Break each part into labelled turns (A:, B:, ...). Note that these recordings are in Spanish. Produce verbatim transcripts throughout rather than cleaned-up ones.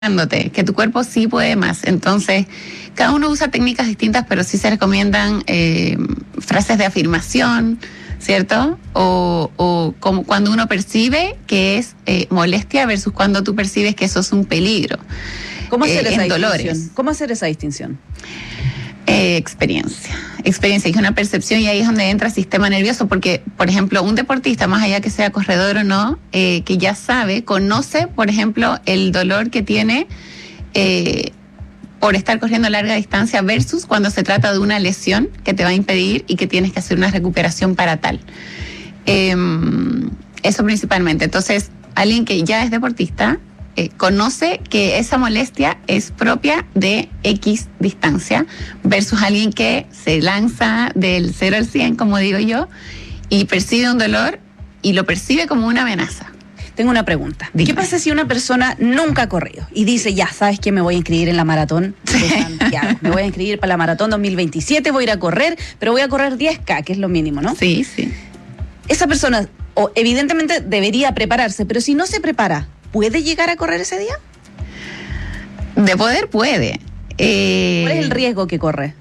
A: que tu cuerpo sí puede más. Entonces, cada uno usa técnicas distintas, pero sí se recomiendan eh, frases de afirmación, ¿cierto? O, o como cuando uno percibe que es eh, molestia versus cuando tú percibes que eso es un peligro.
B: ¿Cómo hacer
A: eh,
B: esa
A: en dolores.
B: distinción? ¿Cómo hacer esa distinción?
A: Eh, experiencia, experiencia, es una percepción, y ahí es donde entra el sistema nervioso, porque, por ejemplo, un deportista, más allá que sea corredor o no, eh, que ya sabe, conoce, por ejemplo, el dolor que tiene eh, por estar corriendo a larga distancia versus cuando se trata de una lesión que te va a impedir y que tienes que hacer una recuperación para tal. Eh, eso principalmente. Entonces, alguien que ya es deportista Eh, conoce que esa molestia es propia de X distancia versus alguien que se lanza del cero al cien, como digo yo, y percibe un dolor y lo percibe como una amenaza.
B: Tengo una pregunta.
A: Dime.
B: ¿Qué pasa si una persona nunca ha corrido y dice, ya, ¿sabes qué? Me voy a inscribir en la maratón de Santiago. Me voy a inscribir para la maratón dos mil veintisiete, voy a ir a correr, pero voy a correr diez K, que es lo mínimo, ¿no?
A: Sí, sí.
B: Esa persona, o evidentemente debería prepararse, pero si no se prepara, ¿puede llegar a correr ese día?
A: De poder puede. Eh,
B: ¿Cuál es el riesgo que corre?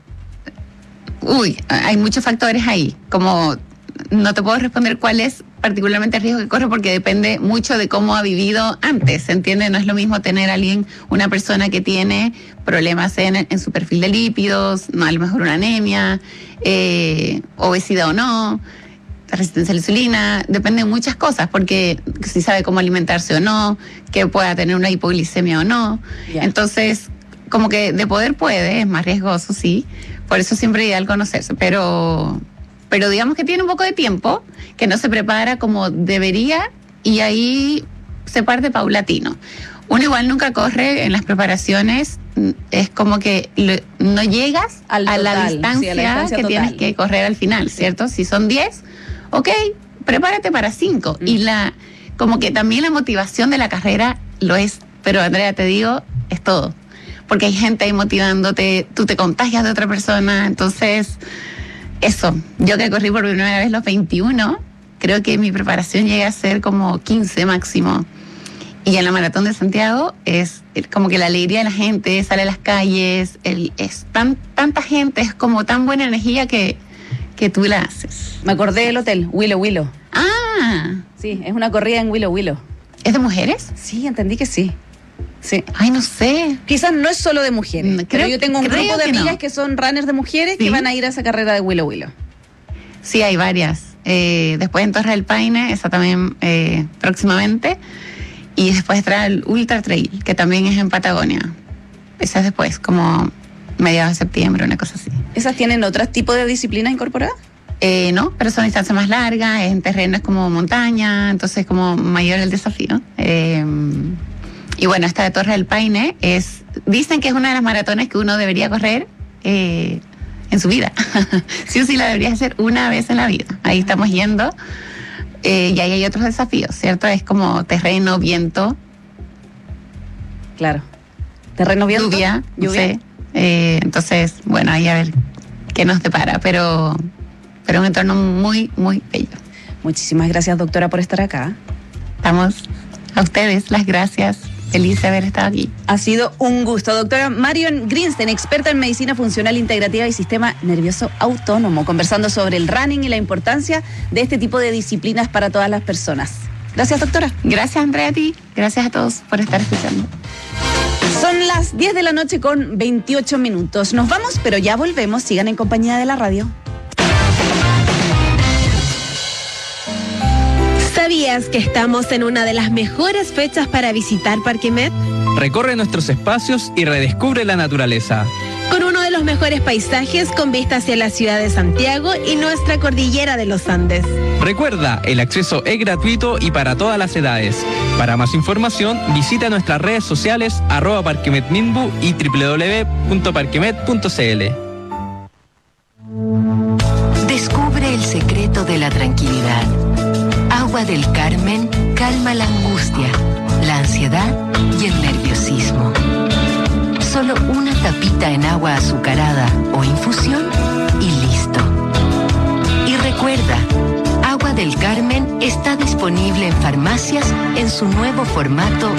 A: Uy, hay muchos factores ahí. Como no te puedo responder cuál es particularmente el riesgo que corre, porque depende mucho de cómo ha vivido antes, ¿se entiende? No es lo mismo tener a alguien, una persona que tiene problemas en, en su perfil de lípidos, no, a lo mejor una anemia, eh, obesidad o no, resistencia a la insulina, depende de muchas cosas, porque si sabe cómo alimentarse o no, que pueda tener una hipoglicemia o no. Yeah. Entonces, como que de poder puede, es más riesgoso, sí, por eso siempre es ideal conocerse, pero, pero digamos que tiene un poco de tiempo, que no se prepara como debería, y ahí se parte paulatino. Uno igual nunca corre en las preparaciones, es como que lo, no llegas
B: al
A: a,
B: total,
A: la distancia,
B: sí, a la distancia
A: que
B: total.
A: Tienes que correr al final, ¿cierto? Si son diez, ok, prepárate para cinco. Mm. Y la, como que también la motivación de la carrera lo es, pero Andrea, te digo, es todo. Porque hay gente ahí motivándote, tú te contagias de otra persona, entonces, eso. Yo que corrí por primera vez los veintiuno, creo que mi preparación llega a ser como quince máximo. Y en la Maratón de Santiago es como que la alegría de la gente, sale a las calles, el, es tan, tanta gente, es como tan buena energía que, que tú la haces.
B: Me acordé del hotel, Willow Willow.
A: Ah.
B: Sí, es una corrida en Willow Willow.
A: ¿Es de mujeres?
B: Sí, entendí que sí. Sí.
A: Ay, no sé.
B: Quizás no es solo de mujeres, creo, pero yo tengo un grupo de amigas que, no. que son runners de mujeres, ¿sí?, que van a ir a esa carrera de Willow Willow.
A: Sí, hay varias. Eh, después en Torre del Paine, esa también eh, próximamente. Y después estará el Ultra Trail, que también es en Patagonia. Esa es después, como mediados de septiembre, una cosa así.
B: ¿Esas tienen otros tipos de disciplinas incorporadas?
A: Eh, no, pero son distancias más largas, en terrenos como montaña, entonces como mayor el desafío. Eh, y bueno, esta de Torre del Paine es, dicen que es una de las maratones que uno debería correr eh, en su vida. Sí o sí la deberías hacer una vez en la vida. Ahí estamos yendo. Eh, y ahí hay otros desafíos, ¿cierto? Es como terreno, viento.
B: Claro. Terreno, viento.
A: Lluvia. Lluvia. Sí. Eh, entonces, bueno, ahí a ver qué nos depara, pero, pero un entorno muy, muy bello.
B: Muchísimas gracias, doctora, por estar acá.
A: Estamos a ustedes, las gracias. Feliz de haber estado aquí.
B: Ha sido un gusto. Doctora Marion Greenstein, experta en medicina funcional integrativa y sistema nervioso autónomo, conversando sobre el running y la importancia de este tipo de disciplinas para todas las personas. Gracias, doctora.
A: Gracias, Andrea, a ti. Gracias a todos por estar escuchando.
B: Son las diez de la noche con veintiocho minutos. Nos vamos, pero ya volvemos. Sigan en compañía de la radio.
C: ¿Sabías que estamos en una de las mejores fechas para visitar Parque Met?
D: Recorre nuestros espacios y redescubre la naturaleza.
C: Con uno de los mejores paisajes con vista hacia la ciudad de Santiago y nuestra cordillera de los Andes.
D: Recuerda, el acceso es gratuito y para todas las edades. Para más información, visita nuestras redes sociales arroba parquemetminbu y doble u doble u doble u punto parquemet punto c l.
E: Descubre el secreto de la tranquilidad. Agua del Carmen calma la angustia, la ansiedad y el nerviosismo. Solo una tapita en agua azucarada o infusión y listo. Y recuerda, Agua del Carmen está disponible en farmacias en su nuevo formato